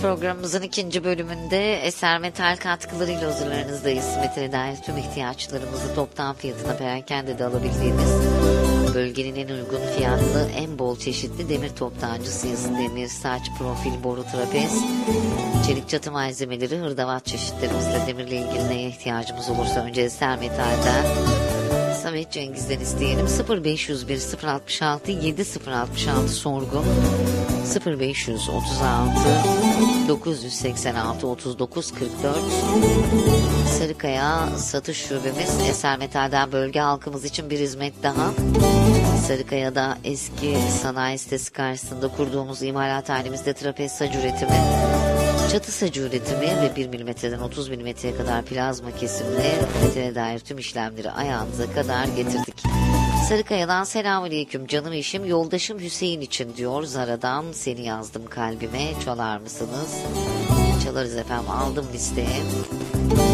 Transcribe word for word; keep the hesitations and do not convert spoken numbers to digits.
Programımızın ikinci bölümünde Eser Metal katkılarıyla huzurlarınızdayız. Metale dair tüm ihtiyaçlarımızı toptan fiyatına perakende de alabildiğimiz, bölgenin en uygun fiyatlı, en bol çeşitli demir toptancısıyız. Demir, saç, profil, boru, trapez, çelik çatı malzemeleri, hırdavat çeşitlerimizle demirle ilgili neye ihtiyacımız olursa önce Eser Metal'den Samet Cengiz'den isteyelim. sıfır beş yüz bir sıfır altmış altı yedi sıfır altmış altı sorgun, sıfır beş yüz otuz altı dokuz yüz seksen altı otuz dokuz kırk dört. Sarıkaya satış şubemiz. Eser Metal'den bölge halkımız için bir hizmet daha. Sarıkaya'da eski sanayi sitesi karşısında kurduğumuz imalathanemizde trapez sac üretimi, çatı sacı üretimi ve bir milimetreden otuz milimetreye kadar plazma kesimle metale dair tüm işlemleri ayağınıza kadar getirdik. Sarıkaya'dan selamünaleyküm canım eşim, yoldaşım Hüseyin için diyor. Zara'dan seni yazdım kalbime, çalar mısınız? Çalarız efendim, aldım listeye.